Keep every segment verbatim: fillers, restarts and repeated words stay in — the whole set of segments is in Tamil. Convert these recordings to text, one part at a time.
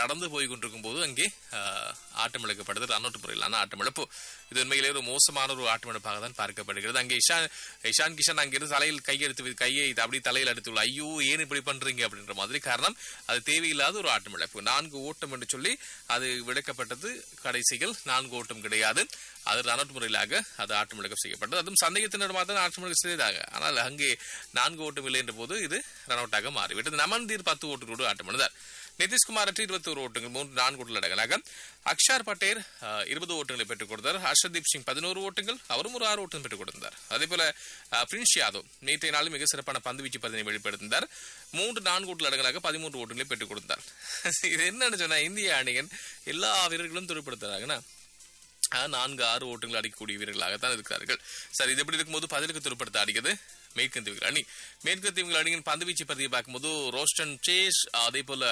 நடந்து போய் கொண்டிருக்கும் போது அங்கே ஆட்டம் இழக்கப்படுது. ரன் அவுட் முறையிலான ஆட்டம் இழப்பு. இது உண்மையிலே ஒரு மோசமான ஒரு ஆட்டம் இழப்பாக தான் பார்க்கப்படுகிறது. அங்கே இஷான் இஷான் கிஷன் அங்கிருந்து தலையில் கையெடுத்து கையை அப்படி தலையில் எடுத்துள்ள ஐயோ ஏன் இப்படி பண்றீங்க அப்படின்ற மாதிரி. காரணம் அது தேவையில்லாத ஒரு ஆட்டம் இழப்பு. நான்கு ஓட்டம் என்று சொல்லி அது விளக்கப்பட்டது. கடைசியில் நான்கு ஓட்டம் கிடையாது. அது ரன் அவுட் முறையிலாக அது ஆட்டம் இழக்கம் செய்யப்பட்டது. அதுவும் சந்தேகத்தினர் மாத்திரம் ஆட்டம் இழக்கம் செய்ததாக. ஆனால் அங்கே நான்கு ஓட்டம் இல்லை என்ற போது இது ரன் அவுட்டாக மாறிவிட்டது. நமன்தீர் பத்து ஓட்டுகளோடு ஆட்டம் இழந்தார். நிதிஷ்குமார் இருபத்தி ஒரு ஓட்டுகள் மூன்று நான்கு ஓட்டுகள் அடங்கலாக. அக்ஷார் பட்டேல் இருபது ஓட்டங்களை பெற்றுக் கொடுத்தார். ஹர்ஷதீப் சிங் பதினோரு ஓட்டங்கள், அவரும் ஒரு ஆறு ஓட்டம் பெற்றுக் கொடுத்தார். அதே போல பிரின்ஸ் யாதவ் நேற்றைய நாளில் மிக சிறப்பான பந்து வீச்சு பதினை வெளிப்படுத்தினார். மூன்று நான்கு ஓட்டுகள் அடங்கலாக பதிமூன்று ஓட்டங்களை பெற்றுக் கொடுத்தார். இது என்னன்னு சொன்னா இந்திய அணியின் எல்லா வீரர்களும் துடுப்படுத்துறாங்கன்னா நான்கு ஆறு ஓட்டங்கள் அடிக்கக்கூடிய வீரர்களாகத்தான் இருக்கிறார்கள். சரி, இது எப்படி இருக்கும்போது பதிலுக்கு துடுப்படுத்த ஆடியது மேற்கத்திய அணி. மேற்கத்திய அணியின் பந்து வீச்சு பதிவை பார்க்கும்போது ரோஸ்டன் சேஸ், அதே போல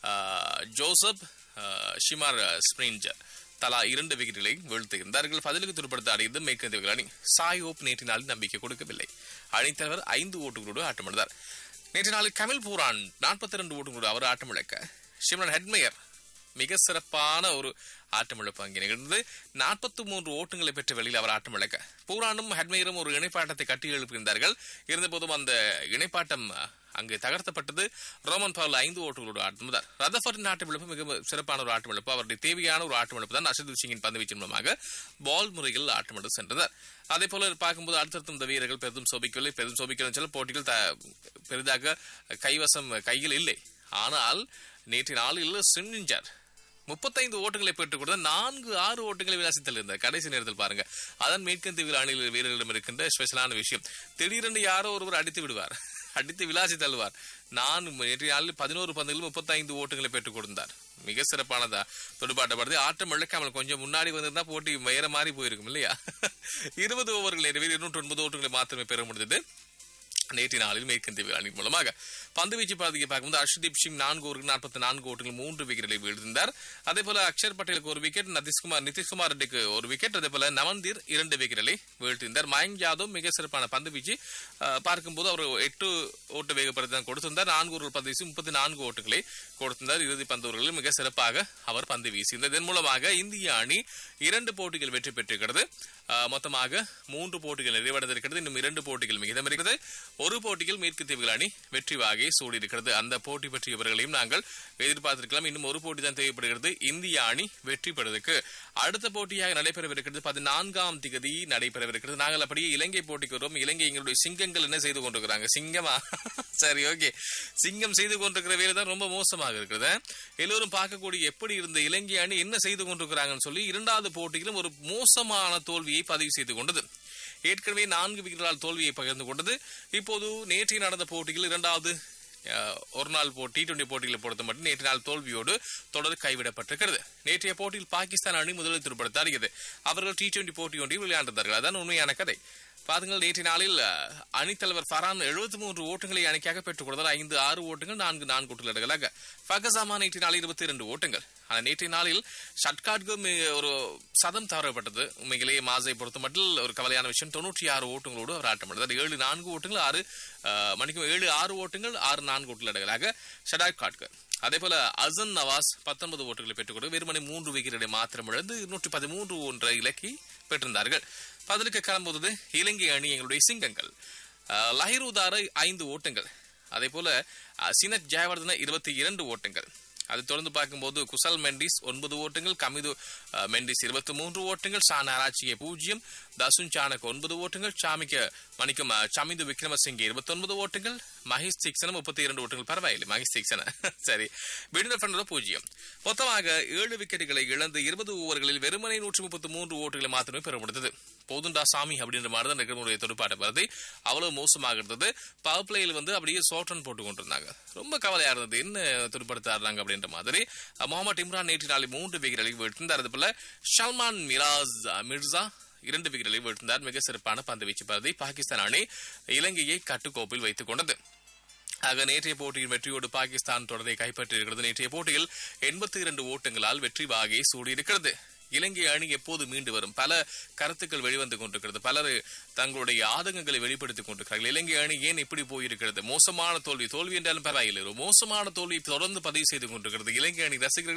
ஜோசப் ஷிமார் ஸ்பிரிஞ்சர் தலா இரண்டு விக்கெட்டுகளை வீழ்த்துகின்றார்கள். பதிலுக்கு துடுப்படுத்த ஆடியது மேற்கத்திய அணி. சாய் ஓப் நேற்று நாளில் நம்பிக்கை கொடுக்கவில்லை. அணித்தலைவர் ஐந்து ஓட்டுகளோடு ஆட்டமிழந்தார். நேற்று நாளில் கமில் பூரான் நாற்பத்தி இரண்டு ஓட்டுகளோடு அவர் ஆட்டமிழக்க ஷிம்ரன் ஹெட்மேயர் மிக சிறப்பான ஒரு ஆட்டமிழப்பு அங்கே நிகழ்ந்தது. நாற்பத்தி மூன்று ஓட்டங்களை பெற்ற வெளியில் அவர் ஆட்டமிழக்க பூரானும் ஹெட்மேயரும் ஒரு இணைப்பாட்டத்தை கட்டி எழுப்புகின்றார்கள். இருந்தபோதும் அந்த இணைப்பாட்டம் அங்கு தகர்த்தப்பட்டது. ரோமன் பவுல் ஐந்து ஓட்டுகளோடு ஆட்டமிழந்தார். ரதர்ஃபோர்டின் ஆட்டமிழப்பு மிக சிறப்பான ஒரு ஆட்டமிழப்பு. அவருடைய தேவையான ஒரு ஆட்டமிழப்பு தான் ஹர்ஷதீப் சிங்கின் பந்து வீச்சின் மூலமாக பால் முறையில் ஆட்டமிழந்து சென்றனர். அதே போல பார்க்கும்போது அடுத்தடுத்த இந்த வீரர்கள் பெரிதும் சோபிக்கவில்லை. பெரிதும் சோபிக்கவில்லை சொல்ல போட்டிகள் பெரிதாக கைவசம் கையில் இல்லை. ஆனால் நேற்று நாளில் சின்னிஞ்சார் முப்பத்தைந்து ஓட்டுகளை பெற்றுக் கொடுத்த நான்கு ஆறு ஓட்டுகளை விளாசித்தல் இருந்தார் கடைசி நேரத்தில். பாருங்க, அதான் மேற்கத்திய அணியில் வீரர்களிடம் இருக்கின்ற ஸ்பெஷலான விஷயம். திடீரென்று யாரோ ஒருவர் அடித்து விடுவார், அடித்து விளாசி தள்ளுவார். நான் நேற்றைய நாளில் பதினோரு பந்துகளில் முப்பத்தைந்து ஓட்டுகளை பெற்றுக் கொடுத்தார். மிக சிறப்பானதா துடுப்பாட்டப்படுது. ஆட்டம் இழக்காமல் கொஞ்சம் முன்னாடி வந்திருந்தா போட்டி வேற மாதிரி போயிருக்கும் இல்லையா? இருபது ஓவர்கள் நிறைவேறி இருநூற்றி ஒன்பது ஓட்டுகளை மாத்திரமே பெற முடிந்தது நேற்று நாளில் மேற்கத்திய அணி மூலமாக. பந்து வீச்சு பாதியை பார்க்கும்போது ஹர்ஷதீப் சிங் நான்கு ஓவர்கள் நாற்பத்தி நான்கு ஓட்டுகள் மூன்று விக்கெட்டுகளை வீழ்ந்தார். அதே போல அக்ஷர் பட்டேலுக்கு ஒரு விக்கெட், நிதிஷ்குமார் நிதிஷ்குமார் ரெட்டிக்கு ஒரு விக்கெட், அதே போல நமன்தீர் இரண்டு விக்கெட்டுகளை வீழ்த்திருந்தார். மயங்க் யாதவ் மிக சிறப்பான பந்து வீச்சு பார்க்கும்போது அவர் எட்டு ஓட்டு வேகப்படுத்தி தான் கொடுத்திருந்தார். நான்கு ஓவர்கள் பந்து வீசி முப்பத்தி நான்கு ஓட்டுகளை கொடுத்திருந்தார். இறுதி பந்து மிக சிறப்பாக அவர் பந்து வீசியிருந்தார். இதன் மூலமாக இந்திய அணி இரண்டு போட்டிகள் வெற்றி பெற்றிருக்கிறது. மொத்தமாக மூன்று போட்டிகள் நிறைவடைந்திருக்கிறது. இன்னும் இரண்டு போட்டிகள் மிகிதம் இருக்கிறது. ஒரு போட்டியில் மேற்கத்திய அணி வெற்றி வாகை சூடியிருக்கிறது. அந்த போட்டி பற்றியவர்களையும் நாங்கள் எதிர்பார்த்திருக்கலாம். இன்னும் ஒரு போட்டி தான் தேவைப்படுகிறது இந்திய அணி வெற்றி பெறுவதற்கு. அடுத்த போட்டியாக நடைபெறவிருக்கிறது பதினான்காம் திகதி நடைபெறவிருக்கிறது. நாங்கள் அப்படியே இலங்கை போட்டிக்கு வருவோம். இலங்கை எங்களுடைய சிங்கங்கள் என்ன செய்து கொண்டிருக்கிறாங்க? சிங்கமா? சரி, ஓகே. சிங்கம் செய்து கொண்டிருக்கிற வேலை தான் ரொம்ப மோசமாக இருக்கிறது. எல்லோரும் பார்க்கக்கூடிய எப்படி இருந்த இலங்கை அணி என்ன செய்து கொண்டிருக்கிறாங்கன்னு சொல்லி இரண்டாவது போட்டியிலும் ஒரு மோசமான தோல்வியை பதிவு செய்து கொண்டது. ஏற்கனவே நான்கு விக்கெட்டுகளால் தோல்வியை பகிர்ந்து கொண்டது. இப்போது நேற்று நடந்த போட்டியில் இரண்டாவது ஒரு நாள் டி டுவெண்டி போட்டிகளை பொறுத்த மட்டும் நேற்று நாள் தோல்வியோடு தொடர் கைவிடப்பட்டிருக்கிறது. நேற்றைய போட்டியில் பாகிஸ்தான் அணி முதலில் துடுப்படுத்த ஆடியது. அவர்கள் டி டுவெண்டி போட்டி ஒன்றில் விளையாண்டிருந்தார்கள். அதான் உண்மையான கதை. பாருங்கள், நேற்றைய நாளில் அணித்தலைவர் ஃபரான் எழுபத்தி மூன்று ஓட்டங்களை அணிக்காக பெற்றுக் கொடுத்தார். ஐந்து ஆறு ஓட்டங்கள் நான்கு நான்கு ஓட்டுகள் அடங்கலாக. ஃபகசாமா நேற்றைய நாளில் இருபத்தி இரண்டு ஓட்டங்கள். ஆனால் நேற்றைய நாளில் ஷட்காட்க்கு ஒரு சதம் தவறப்பட்டது. உண்மையிலேயே மாசை பொறுத்த மட்டும் ஒரு கவலையான விஷயம். தொன்னூற்றி ஆறு ஓட்டங்களோடு அவர் ஆட்டம் எடுத்தார். ஏழு நான்கு ஓட்டங்கள் ஆறு மணிக்கும் ஏழு ஆறு ஓட்டங்கள் ஆறு நான்கு ஓட்டுகள் அடங்கலாக ஷட்காட்க்கு. அதே போல அசன் நவாஸ் பத்தொன்பது ஓட்டுகளை பெற்றுக் கொடுத்து வெறுமனை மூன்று விக்கெட்டை மாத்திரம் இழந்து நூற்றி பதிமூன்று ஒன்றை இலக்கி பெற்றிருந்தார்கள். பதிலுக்கு கிளம்புவது இலங்கை அணி எங்களுடைய சிங்கங்கள். லஹிருதாரை ஐந்து ஓட்டங்கள், அதே போல சினத் ஜெயவர்தன இருபத்தி இரண்டு ஓட்டங்கள். அதை தொடர்ந்து பார்க்கும்போது குசல் மெண்டிஸ் ஒன்பது ஓட்டங்கள், கமிது மெண்டிஸ் இருபத்தி மூன்று ஓட்டங்கள், சான ஆராய்ச்சியை பூஜ்ஜியம், தசுன் சானக் ஒன்பது ஓட்டங்கள், சாமிக்க மணிக்கும் சமிது விக்ரமசிங்கே இருபத்தி ஒன்பது ஓட்டங்கள், மகேஷ் தீக்ஷன முப்பத்தி இரண்டு ஓட்டங்கள். பரவாயில்லை மகேஷ் தீக்ஷன. சரி, விடுதலை பூஜ்ஜியம். மொத்தமாக ஏழு விக்கெட்டுகளை இழந்து இருபது ஓவர்களில் வெறுமனை நூற்றி முப்பத்தி மூன்று ஓட்டுகளை மாத்திரமே பெற முடிந்தது. போதுண்டா சாமி அப்படின்ற மாதிரி தான் நிகழ்வுடைய துடுப்பாட்ட வருது. அவ்வளவு மோசமாக இருந்தது. பவர் பிளேயில் வந்து அப்படியே ஷார்ட் ரன் போட்டு கொண்டிருந்தாங்க. ரொம்ப கவலையா இருந்தது, என்ன துடுப்படுத்த ஆடுறாங்க அப்படின்ற மாதிரி. முகமது இம்ரான் நேற்று நாளை மூன்று விக்கெட்டுகளை வீழ்த்தினார். அது போல ஷல்மான் மிராஸ் மிர்சா இரண்டு விக்கெட்டுகளை வீழ்த்தினார். மிக சிறப்பான பந்து வீச்சு பரதி பாகிஸ்தான் அணி இலங்கையை கட்டுக்கோப்பில் வைத்துக் கொண்டது. ஆக நேற்றைய போட்டியில் வெற்றியோடு பாகிஸ்தான் தொடரை கைப்பற்றியிருக்கிறது. நேற்றைய போட்டியில் எண்பத்தி இரண்டு ஓட்டங்களால் வெற்றி வாகை சூடியிருக்கிறது. இலங்கை அணி எப்போது மீண்டு வரும்? பல கருத்துக்கள் வெளிவந்து கொண்டிருக்கிறது. பலர் தங்களுடைய ஆதங்கங்களை வெளிப்படுத்திக் கொண்டிருக்கிறார்கள். இலங்கை அணி ஏன் இப்படி போயிருக்கிறது? மோசமான தோல்வி, தோல்வி என்றாலும் பரவாயில்லை, மோசமான தோல்வி தொடர்ந்து பதிவு செய்து கொண்டிருக்கிறது. இலங்கை அணி ரசிகர்கள்